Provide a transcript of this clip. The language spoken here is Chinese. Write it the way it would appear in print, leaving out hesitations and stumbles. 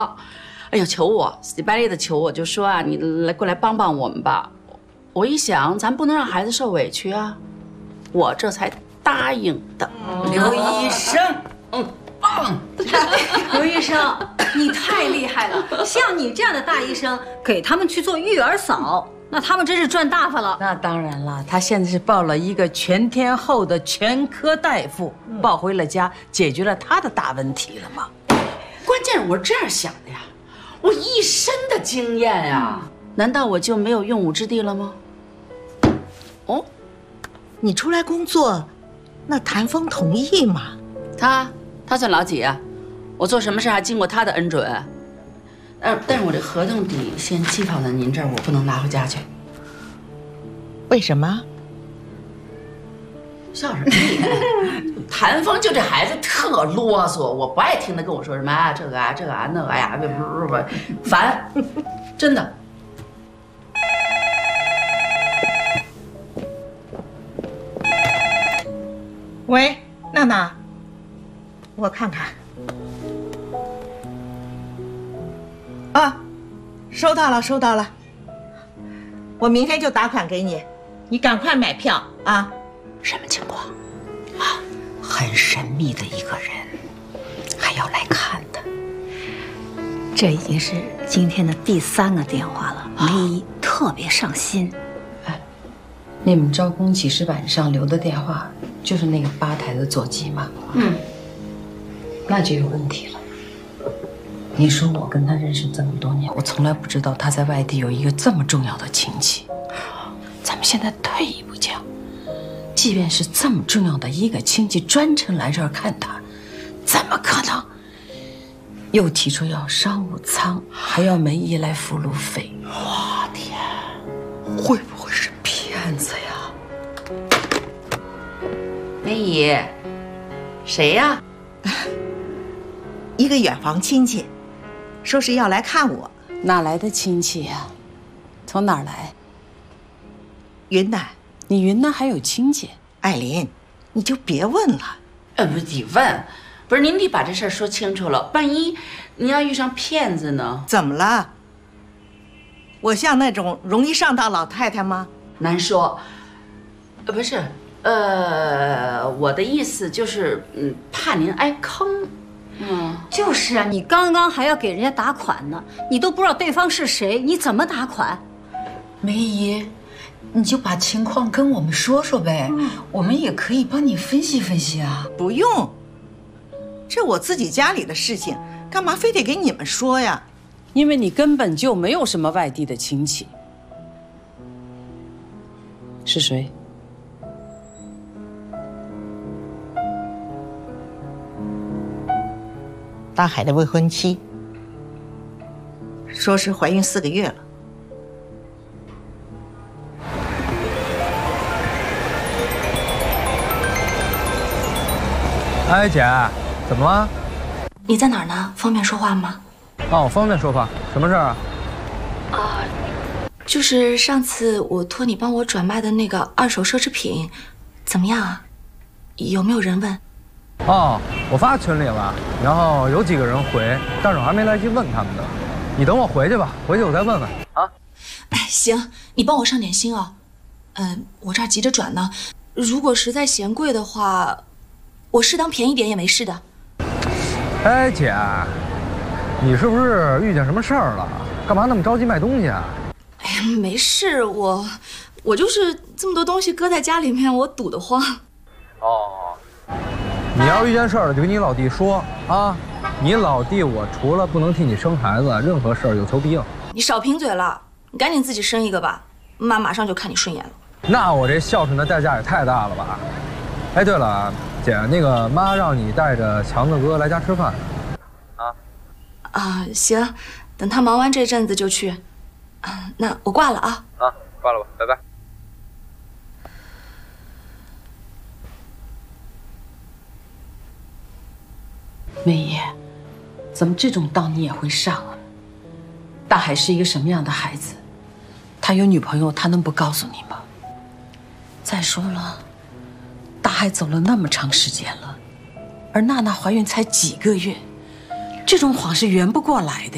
哎呀，求我，死白咧的求我，就说啊，你过来帮帮我们吧。我一想，咱不能让孩子受委屈啊，我这才答应的。 刘医生， 棒！ 刘医生，你太厉害了！像你这样的大医生，给他们去做育儿嫂，那他们真是赚大发了。 那当然了，他现在是报了一个全天候的全科大夫，抱回了家，解决了他的大问题了吗？ 关键我是这样想的呀，我一身的经验呀，难道我就没有用武之地了吗？哦， 你出来工作，那谭峰同意吗？ 他算老几啊？我做什么事还经过他的恩准。但是我这合同得先寄放在您这儿，我不能拿回家去。 为什么？ 笑什么你？谭峰就这孩子特啰嗦，我不爱听他跟我说什么啊这个啊那个呀，不烦，真的。 喂，娜娜，我看看。啊，收到了，收到了。我明天就打款给你，你赶快买票啊！ 什么情况？啊，很神秘的一个人，还要来看的。 这已经是今天的第3个电话了，梅姨特别上心。 你们招工启事板上留的电话，就是那个吧台的座机吗？那就有问题了。你说我跟他认识这么多年，我从来不知道他在外地有一个这么重要的亲戚。咱们现在退一步讲，即便是这么重要的一个亲戚专程来这儿看他，怎么可能？又提出要商务舱，还要梅姨来付路费。 我天， 会不会是骗子呀？ 梅姨，谁呀？ 一个远房亲戚，说是要来看我。 哪来的亲戚呀？从哪儿来？ 云南。 你云南还有亲戚？ 艾琳，你就别问了。 不是得问，不是您得把这事儿说清楚了，万一你要遇上骗子呢？ 怎么了？我像那种容易上当老太太吗？ 难说。不是，我的意思就是，怕您挨坑。 就是啊，你刚刚还要给人家打款呢，你都不知道对方是谁，你怎么打款？ 梅姨，你就把情况跟我们说说呗，我们也可以帮你分析分析啊。 不用，这我自己家里的事情，干嘛非得给你们说呀？ 因为你根本就没有什么外地的亲戚。是谁？ 大海的未婚妻，说是怀孕4个月了。 哎，姐，怎么了？ 你在哪儿呢？方便说话吗？ 哦，方便说话，什么事儿啊？ 就是上次我托你帮我转卖的那个2手奢侈品，怎么样啊？有没有人问？ 哦，我发群里了，然后有几个人回，但是我还没来及问他们呢。你等我回去吧，回去我再问问啊。 哎，行，你帮我上点心啊。我这儿急着转呢，如果实在嫌贵的话，我适当便宜点也没事的。 哎，姐，你是不是遇见什么事儿了？干嘛那么着急卖东西啊？ 哎呀，没事，我就是这么多东西搁在家里面，我堵得慌。 哦，你要遇见事儿了就跟你老弟说啊。你老弟我除了不能替你生孩子，任何事儿有求必应。 你少贫嘴了，你赶紧自己生一个吧，妈马上就看你顺眼了。 那我这孝顺的代价也太大了吧？哎，对了，姐，那个妈让你带着强子哥来家吃饭。 行，等他忙完这阵子就去。那我挂了啊。 挂了吧，拜拜。 梅姨，怎么这种当你也会上啊？大海是一个什么样的孩子？他有女朋友，他能不告诉你吗？再说了，大海走了那么长时间了，而娜娜怀孕才几个月，这种谎是圆不过来的。